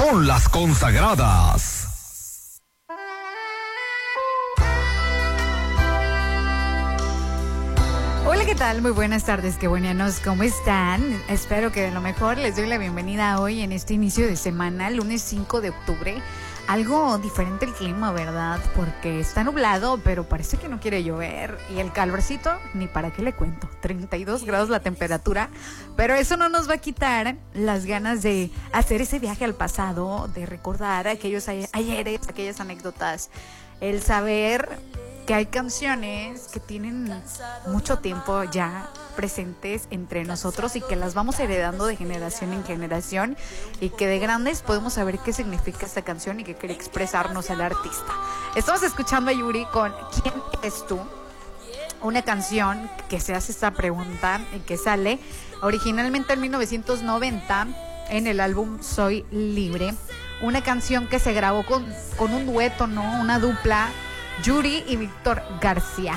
son las consagradas. Hola, ¿qué tal? Muy buenas tardes, qué buenos, ¿cómo están? Espero que de lo mejor. Les doy la bienvenida hoy en este inicio de semana, lunes 5 de octubre. Algo diferente el clima, ¿verdad? Porque está nublado, pero parece que no quiere llover. Y el calorcito, ni para qué le cuento. 32 grados la temperatura. Pero eso no nos va a quitar las ganas de hacer ese viaje al pasado, de recordar aquellos ayeres, aquellas anécdotas. El saber que hay canciones que tienen mucho tiempo ya presentes entre nosotros y que las vamos heredando de generación en generación, y que de grandes podemos saber qué significa esta canción y qué quiere expresarnos el artista. Estamos escuchando a Yuri con ¿Quién eres tú? Una canción que se hace esta pregunta y que sale originalmente en 1990 en el álbum Soy Libre. Una canción que se grabó con un dueto, ¿no? Una dupla, Yuri y Víctor García.